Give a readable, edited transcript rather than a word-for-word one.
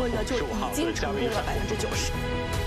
论呢就已经成功了90%。